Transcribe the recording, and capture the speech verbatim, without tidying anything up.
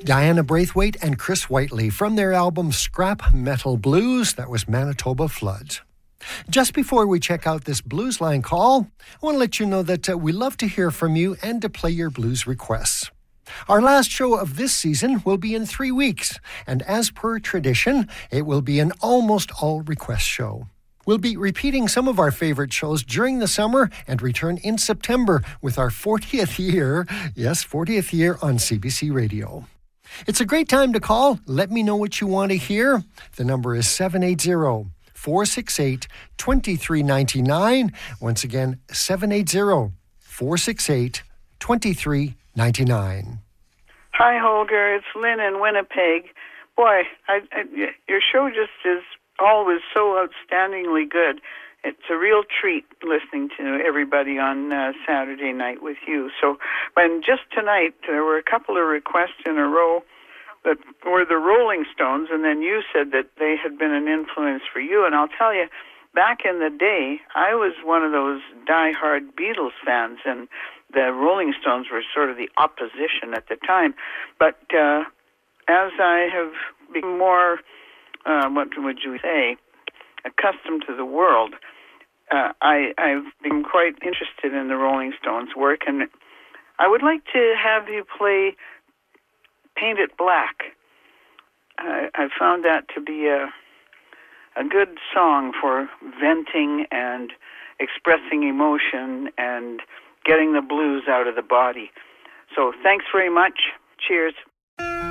Diana Braithwaite and Chris Whiteley from their album Scrap Metal Blues, that was Manitoba Floods. Just before we check out this blues line call, I want to let you know that uh, we love to hear from you and to play your blues requests. Our last show of this season will be in three weeks, and as per tradition, it will be an almost all request show. We'll be repeating some of our favorite shows during the summer and return in September with our fortieth year, yes, fortieth year on C B C Radio. It's a great time to call. Let me know what you want to hear. The number is seven eight zero, four six eight, two three nine nine. Once again, seven eight zero, four six eight, two three nine nine. Hi, Holger. It's Lynn in Winnipeg. Boy, I, I, your show just is always so outstandingly good. It's a real treat listening to everybody on uh, Saturday night with you. So, and just tonight, there were a couple of requests in a row that were the Rolling Stones, and then you said that they had been an influence for you. And I'll tell you, back in the day, I was one of those die-hard Beatles fans, and the Rolling Stones were sort of the opposition at the time. But uh, as I have become more, uh, what would you say, accustomed to the world, uh, I, I've been quite interested in the Rolling Stones' work, and I would like to have you play Paint It Black. I, I found that to be a, a good song for venting and expressing emotion and getting the blues out of the body. So thanks very much. Cheers.